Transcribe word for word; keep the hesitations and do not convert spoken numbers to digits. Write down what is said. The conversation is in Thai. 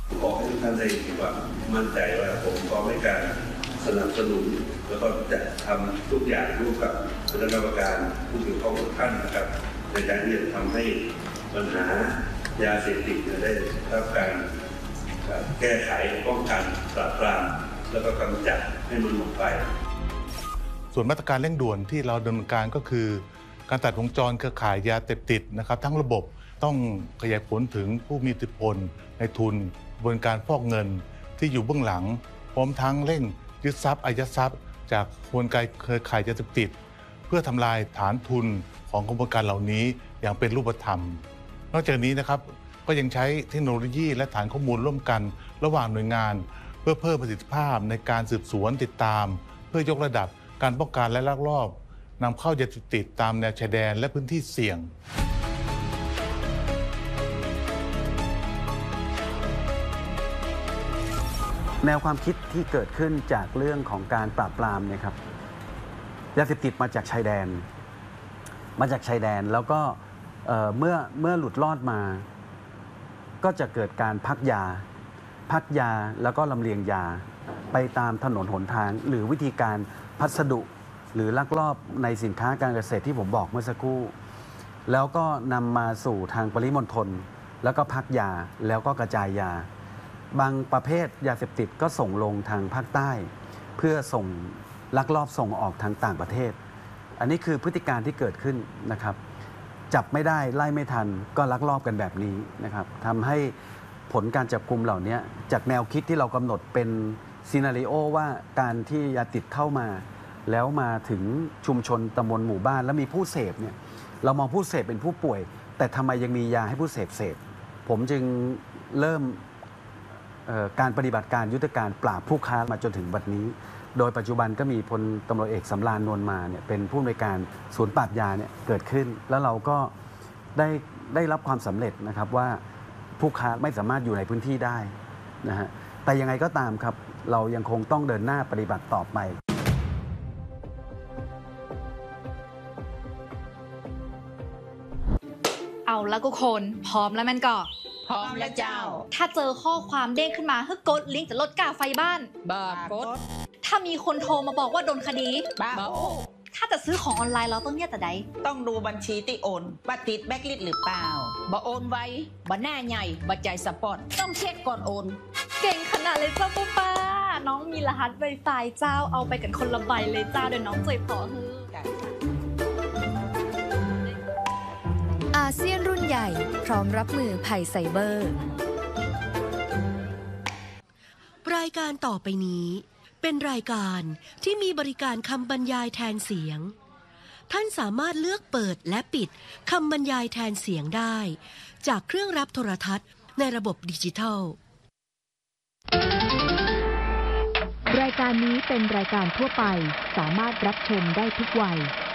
ขอให้ทุกท่านได้มีความมั่นใจว่าผมพร้อมในการสนับสนุนแล้วก็จะทำทุกอย่างร่วมกับคณะกรรมการผู้เกี่ยวข้องทุกท่านนะครับในการที่จะทำให้ปัญหายาเสพติดได้รับการแก้ไขป้องกันปราบปรามแล้วก็กำจัดให้มันหมดไปส่วนมาตรการเร่งด่วนที่เราดำเนินการก็คือการตัดวงจรเครือข่ายยาเสพติดนะครับทั้งระบบต้องขยายผลถึงผู้มีอิทธิพลในทุนบนการฟอกเงินที่อยู่เบื้องหลังพร้อมทั้งเร่งยึดทรัพย์อายัดทรัพย์จากกระบวนการเครือข่ายยาเสพติดเพื่อทำลายฐานทุนของกระบวนการเหล่านี้อย่างเป็นรูปธรรมนอกจากนี้นะครับก็ยังใช้เทคโนโลยีและฐานข้อมูลร่วมกันระหว่างหน่วยงานเพื่อเพิ่มประสิทธิภาพในการสืบสวนติดตามเพื่อยกระดับการป้องกันและลักลอบนำเข้ายาเสพติดตามแนวชายแดนและพื้นที่เสี่ยงแนวความคิดที่เกิดขึ้นจากเรื่องของการปราบปรามเนี่ยครับยาเสพติดมาจากชายแดนมาจากชายแดนแล้วก็เมื่อเมื่อหลุดรอดมาก็จะเกิดการพักยาพักยาแล้วก็ลำเลียงยาไปตามถนนหนทางหรือวิธีการพัสดุหรือลักลอบในสินค้าการเกษตรที่ผมบอกเมื่อสักครู่แล้วก็นำมาสู่ทางปริมณฑลแล้วก็พักยาแล้วก็กระจายยาบางประเภทยาเสพติดก็ส่งลงทางภาคใต้เพื่อส่งลักลอบส่งออกทางต่างประเทศอันนี้คือพฤติการที่เกิดขึ้นนะครับจับไม่ได้ไล่ไม่ทันก็ลักลอบกันแบบนี้นะครับทำให้ผลการจับกุมเหล่านี้จากแนวคิดที่เรากำหนดเป็นซีนาริโอว่าการที่ยาติดเข้ามาแล้วมาถึงชุมชนตำบลหมู่บ้านแล้วมีผู้เสพเนี่ยเรามองผู้เสพเป็นผู้ป่วยแต่ทำไมยังมียาให้ผู้เสพเสพผมจึงเริ่มการปฏิบัติการยุทธการปราบผู้ค้ามาจนถึงบัดนี้โดยปัจจุบันก็มีพลตำรวจเอกสำราญนวลมาเนี่ยเป็นผู้อำนวยการศูนย์ปราบยาเนี่ยเกิดขึ้นแล้วเราก็ได้ได้รับความสำเร็จนะครับว่าผู้ค้าไม่สามารถอยู่ในพื้นที่ได้นะฮะแต่ยังไงก็ตามครับเรายังคงต้องเดินหน้าปฏิบัติต่อไปเอาแล้วก็คนพร้อมแล้วมันก็พร้อมแล้วเจ้าถ้าเจอข้อความเด้งขึ้นมาให้กดลิงก์จะลดค่าไฟบ้านบ้ากดถ้ามีคนโทรมาบอกว่าโดนคดีบ้าโอ้ถ้าจะซื้อของออนไลน์เราต้องเนี่ยแต่ใดต้องดูบัญชีที่โอนว่าติดแบ็คลิสต์หรือเปล่าบ่โอนไวบ่หน้าใหญ่บ่ใจสปอร์ตต้องเช็คก่อนโอนเก่งขนาดเลยเจ้าป้าป้าน้องมีรหัสไวไฟเจ้าเอาไปกันคนละใบเลยเจ้าเดี๋ยวน้องใจพอฮืออาเซียนรุ่นใหญ่พร้อมรับมือภัยไซเบอร์รายการต่อไปนี้เป็นรายการที่มีบริการคำบรรยายแทนเสียงท่านสามารถเลือกเปิดและปิดคำบรรยายแทนเสียงได้จากเครื่องรับโทรทัศน์ในระบบดิจิทัลรายการนี้เป็นรายการทั่วไปสามารถรับชมได้ทุกวัย